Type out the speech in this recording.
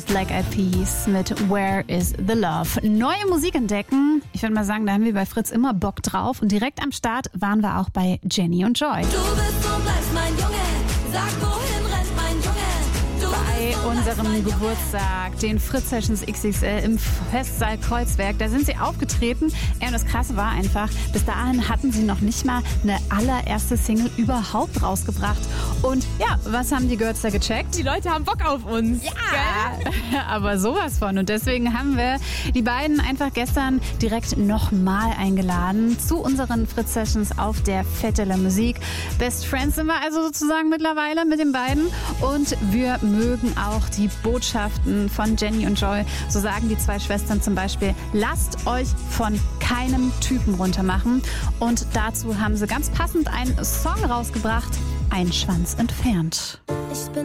Black Eyed Peas mit Where is the Love? Neue Musik entdecken. Ich würde mal sagen, da haben wir bei Fritz immer Bock drauf. Und direkt am Start waren wir auch bei Jenny und Joy. Du bist und bleibst mein Junge, sag wohin rennt mein Junge. Bei unserem Geburtstag, den Fritz Sessions XXL im Festsaal Kreuzberg, da sind sie aufgetreten. Und das Krasse war einfach, bis dahin hatten sie noch nicht mal eine allererste Single überhaupt rausgebracht. Und ja, was haben die Girls da gecheckt? Die Leute haben Bock auf uns. Ja, aber sowas von. Und deswegen haben wir die beiden einfach gestern direkt nochmal eingeladen zu unseren Fritz Sessions auf der Fête de la Musique. Best Friends sind wir also sozusagen mittlerweile mit den beiden. Und wir mögen auch die Botschaften von Jenny und Joy. So sagen die zwei Schwestern zum Beispiel: Lasst euch von keinem Typen runtermachen. Und dazu haben sie ganz passend einen Song rausgebracht: Ein Schwanz entfernt.